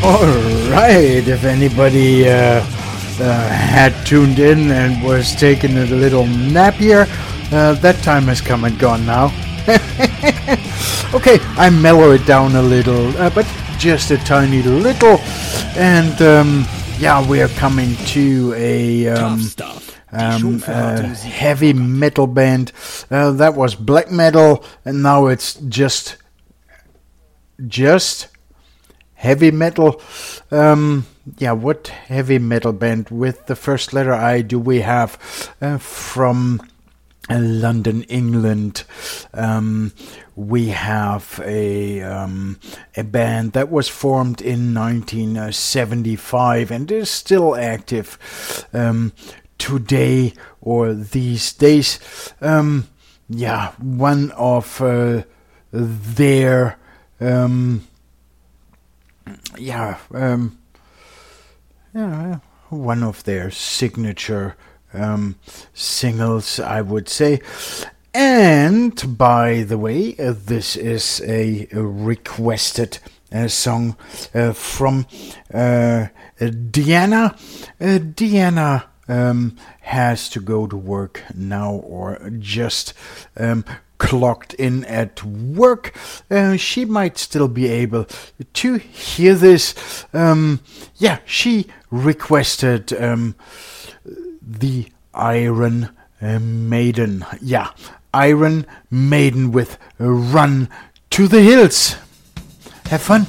Alright, if anybody had tuned in and was taking a little nap here, that time has come and gone now. Okay, I mellow it down a little, but just a tiny little, and we are coming to a heavy metal band. That was black metal, and now it's just heavy metal. What heavy metal band with the first letter I do we have from London, England? We have a band that was formed in 1975 and is still active today or these days. One of their one of their signature singles, I would say. And by the way, this is a requested song from Diana. Diana has to go to work now, or just clocked in at work. She might still be able to hear this. She requested the Iron Maiden. Iron Maiden with Run to the Hills. Have fun.